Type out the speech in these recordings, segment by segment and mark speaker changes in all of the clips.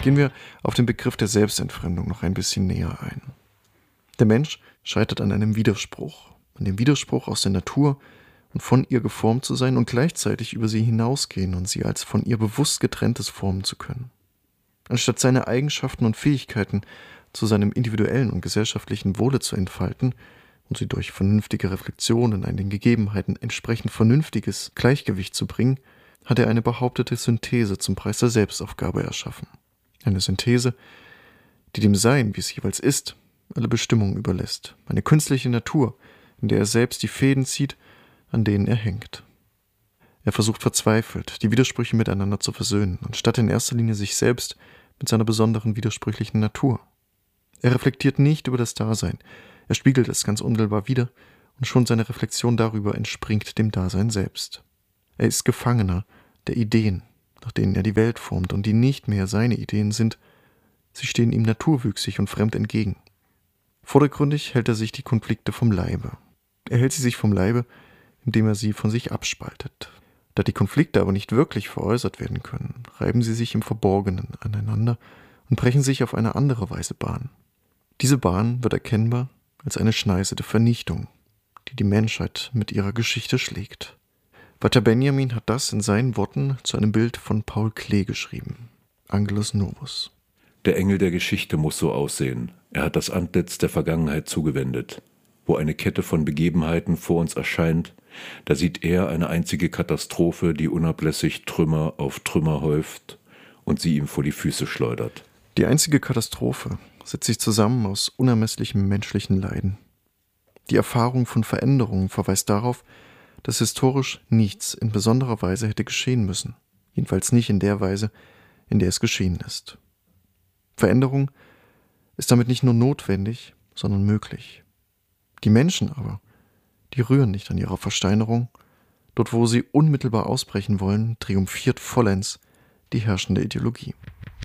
Speaker 1: Gehen wir auf den Begriff der Selbstentfremdung noch ein bisschen näher ein. Der Mensch scheitert an einem Widerspruch, an dem Widerspruch aus der Natur und von ihr geformt zu sein und gleichzeitig über sie hinausgehen und sie als von ihr bewusst getrenntes formen zu können. Anstatt seine Eigenschaften und Fähigkeiten zu seinem individuellen und gesellschaftlichen Wohle zu entfalten und sie durch vernünftige Reflexionen an den Gegebenheiten entsprechend vernünftiges Gleichgewicht zu bringen, hat er eine behauptete Synthese zum Preis der Selbstaufgabe erschaffen. Eine Synthese, die dem Sein, wie es jeweils ist, alle Bestimmungen überlässt. Eine künstliche Natur, in der er selbst die Fäden zieht, an denen er hängt. Er versucht verzweifelt, die Widersprüche miteinander zu versöhnen, anstatt in erster Linie sich selbst mit seiner besonderen widersprüchlichen Natur. Er reflektiert nicht über das Dasein, er spiegelt es ganz unmittelbar wider und schon seine Reflexion darüber entspringt dem Dasein selbst. Er ist Gefangener der Ideen, nach denen er die Welt formt und die nicht mehr seine Ideen sind, sie stehen ihm naturwüchsig und fremd entgegen. Vordergründig hält er sich die Konflikte vom Leibe. Er hält sie sich vom Leibe, indem er sie von sich abspaltet. Da die Konflikte aber nicht wirklich veräußert werden können, reiben sie sich im Verborgenen aneinander und brechen sich auf eine andere Weise Bahn. Diese Bahn wird erkennbar als eine Schneise der Vernichtung, die die Menschheit mit ihrer Geschichte schlägt. Walter Benjamin hat das in seinen Worten zu einem Bild von Paul Klee geschrieben. Angelus Novus.
Speaker 2: Der Engel der Geschichte muss so aussehen. Er hat das Antlitz der Vergangenheit zugewendet. Wo eine Kette von Begebenheiten vor uns erscheint, da sieht er eine einzige Katastrophe, die unablässig Trümmer auf Trümmer häuft und sie ihm vor die Füße schleudert.
Speaker 1: Die einzige Katastrophe setzt sich zusammen aus unermesslichem menschlichen Leiden. Die Erfahrung von Veränderungen verweist darauf, dass historisch nichts in besonderer Weise hätte geschehen müssen, jedenfalls nicht in der Weise, in der es geschehen ist. Veränderung ist damit nicht nur notwendig, sondern möglich. Die Menschen aber, die rühren nicht an ihrer Versteinerung. Dort, wo sie unmittelbar ausbrechen wollen, triumphiert vollends die herrschende Ideologie.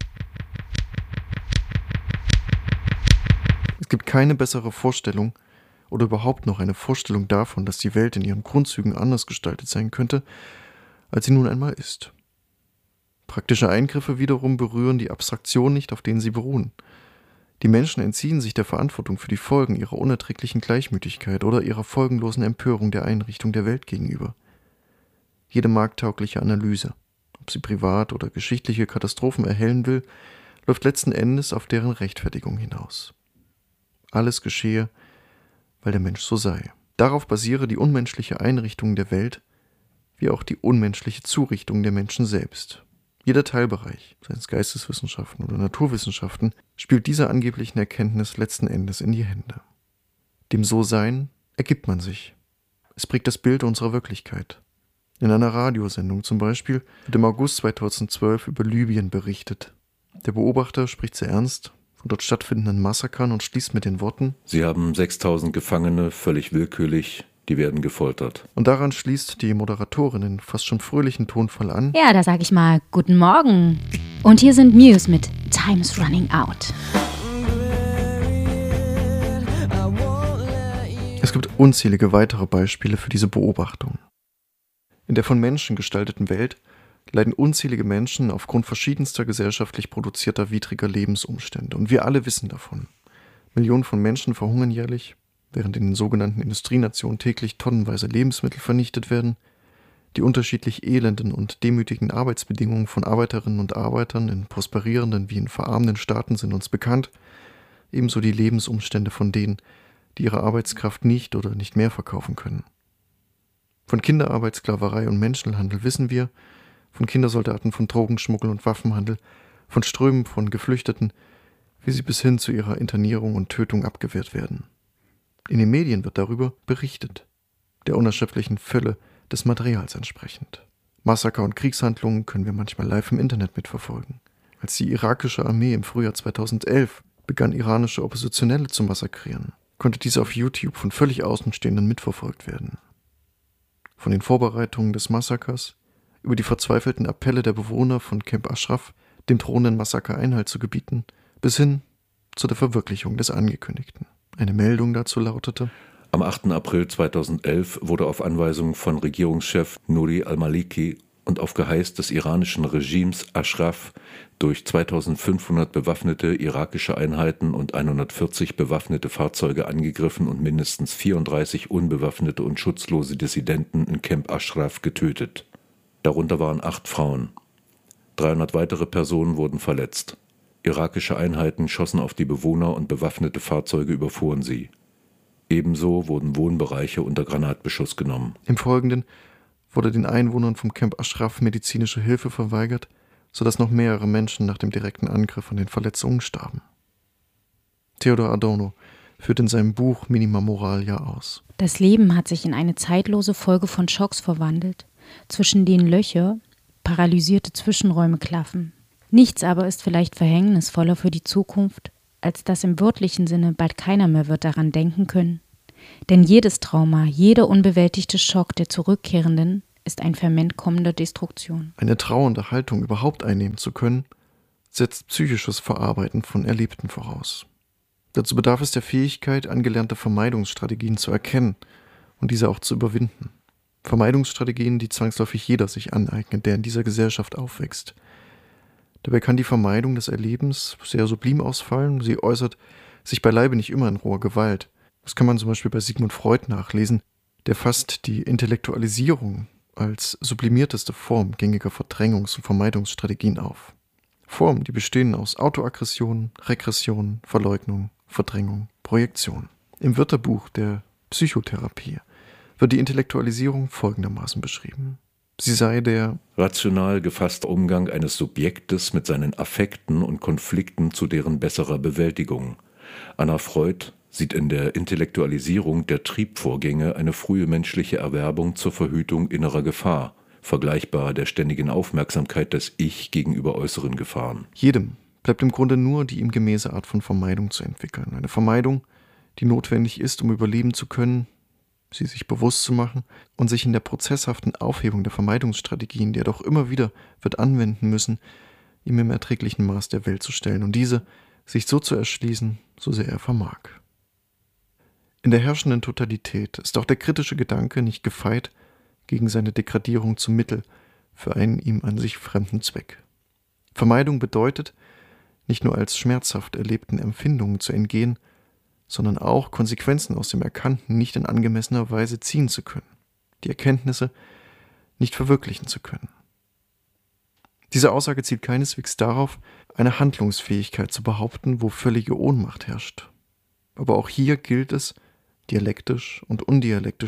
Speaker 1: Es gibt keine bessere Vorstellung oder überhaupt noch eine Vorstellung davon, dass die Welt in ihren Grundzügen anders gestaltet sein könnte, als sie nun einmal ist. Praktische Eingriffe wiederum berühren die Abstraktion nicht, auf denen sie beruhen. Die Menschen entziehen sich der Verantwortung für die Folgen ihrer unerträglichen Gleichmütigkeit oder ihrer folgenlosen Empörung der Einrichtung der Welt gegenüber. Jede markttaugliche Analyse, ob sie privat oder geschichtliche Katastrophen erhellen will, läuft letzten Endes auf deren Rechtfertigung hinaus. Alles geschehe, weil der Mensch so sei. Darauf basiere die unmenschliche Einrichtung der Welt, wie auch die unmenschliche Zurichtung der Menschen selbst. Jeder Teilbereich, seien es Geisteswissenschaften oder Naturwissenschaften, spielt dieser angeblichen Erkenntnis letzten Endes in die Hände. Dem So-Sein ergibt man sich. Es prägt das Bild unserer Wirklichkeit. In einer Radiosendung zum Beispiel wird im August 2012 über Libyen berichtet. Der Beobachter spricht sehr ernst von dort stattfindenden Massakern und schließt mit den Worten:
Speaker 2: Sie haben 6000 Gefangene, völlig willkürlich, die werden gefoltert.
Speaker 1: Und daran schließt die Moderatorin in fast schon fröhlichen Tonfall an:
Speaker 3: Ja, da sag ich mal, guten Morgen. Und hier sind Muse mit Time's Running Out.
Speaker 1: Es gibt unzählige weitere Beispiele für diese Beobachtung. In der von Menschen gestalteten Welt leiden unzählige Menschen aufgrund verschiedenster gesellschaftlich produzierter widriger Lebensumstände. Und wir alle wissen davon. Millionen von Menschen verhungern jährlich, während in den sogenannten Industrienationen täglich tonnenweise Lebensmittel vernichtet werden. Die unterschiedlich elenden und demütigen Arbeitsbedingungen von Arbeiterinnen und Arbeitern in prosperierenden wie in verarmenden Staaten sind uns bekannt, ebenso die Lebensumstände von denen, die ihre Arbeitskraft nicht oder nicht mehr verkaufen können. Von Kinderarbeit, Sklaverei und Menschenhandel wissen wir, von Kindersoldaten, von Drogenschmuggel und Waffenhandel, von Strömen von Geflüchteten, wie sie bis hin zu ihrer Internierung und Tötung abgewehrt werden. In den Medien wird darüber berichtet, der unerschöpflichen Fülle des Materials entsprechend. Massaker und Kriegshandlungen können wir manchmal live im Internet mitverfolgen. Als die irakische Armee im Frühjahr 2011 begann, iranische Oppositionelle zu massakrieren, konnte diese auf YouTube von völlig Außenstehenden mitverfolgt werden. Von den Vorbereitungen des Massakers über die verzweifelten Appelle der Bewohner von Camp Ashraf, dem drohenden Massaker Einhalt zu gebieten, bis hin zu der Verwirklichung des Angekündigten. Eine Meldung dazu lautete:
Speaker 2: Am 8. April 2011 wurde auf Anweisung von Regierungschef Nouri al-Maliki und auf Geheiß des iranischen Regimes Ashraf durch 2500 bewaffnete irakische Einheiten und 140 bewaffnete Fahrzeuge angegriffen und mindestens 34 unbewaffnete und schutzlose Dissidenten in Camp Ashraf getötet. Darunter waren 8 Frauen. 300 weitere Personen wurden verletzt. Irakische Einheiten schossen auf die Bewohner und bewaffnete Fahrzeuge überfuhren sie. Ebenso wurden Wohnbereiche unter Granatbeschuss genommen.
Speaker 1: Im Folgenden wurde den Einwohnern vom Camp Ashraf medizinische Hilfe verweigert, sodass noch mehrere Menschen nach dem direkten Angriff an den Verletzungen starben. Theodor Adorno führt in seinem Buch Minima Moralia aus:
Speaker 3: Das Leben hat sich in eine zeitlose Folge von Schocks verwandelt, zwischen denen Löcher, paralysierte Zwischenräume klaffen. Nichts aber ist vielleicht verhängnisvoller für die Zukunft, als dass im wörtlichen Sinne bald keiner mehr wird daran denken können. Denn jedes Trauma, jeder unbewältigte Schock der Zurückkehrenden ist ein Ferment kommender Destruktion.
Speaker 1: Eine trauernde Haltung überhaupt einnehmen zu können, setzt psychisches Verarbeiten von Erlebten voraus. Dazu bedarf es der Fähigkeit, angelernte Vermeidungsstrategien zu erkennen und diese auch zu überwinden. Vermeidungsstrategien, die zwangsläufig jeder sich aneignet, der in dieser Gesellschaft aufwächst. Dabei kann die Vermeidung des Erlebens sehr sublim ausfallen, sie äußert sich beileibe nicht immer in roher Gewalt. Das kann man zum Beispiel bei Sigmund Freud nachlesen, der fasst die Intellektualisierung als sublimierteste Form gängiger Verdrängungs- und Vermeidungsstrategien auf. Formen, die bestehen aus Autoaggression, Regression, Verleugnung, Verdrängung, Projektion. Im Wörterbuch der Psychotherapie wird die Intellektualisierung folgendermaßen beschrieben: Sie sei der
Speaker 2: rational gefasste Umgang eines Subjektes mit seinen Affekten und Konflikten zu deren besserer Bewältigung. Anna Freud sieht in der Intellektualisierung der Triebvorgänge eine frühe menschliche Erwerbung zur Verhütung innerer Gefahr, vergleichbar der ständigen Aufmerksamkeit des Ich gegenüber äußeren Gefahren.
Speaker 1: Jedem bleibt im Grunde nur die ihm gemäße Art von Vermeidung zu entwickeln. Eine Vermeidung, die notwendig ist, um überleben zu können, sie sich bewusst zu machen und sich in der prozesshaften Aufhebung der Vermeidungsstrategien, die er doch immer wieder wird anwenden müssen, ihm im erträglichen Maß der Welt zu stellen und diese sich so zu erschließen, so sehr er vermag. In der herrschenden Totalität ist auch der kritische Gedanke nicht gefeit gegen seine Degradierung zum Mittel für einen ihm an sich fremden Zweck. Vermeidung bedeutet, nicht nur als schmerzhaft erlebten Empfindungen zu entgehen, sondern auch Konsequenzen aus dem Erkannten nicht in angemessener Weise ziehen zu können, die Erkenntnisse nicht verwirklichen zu können. Diese Aussage zielt keineswegs darauf, eine Handlungsfähigkeit zu behaupten, wo völlige Ohnmacht herrscht. Aber auch hier gilt es, dialektisch und undialektisch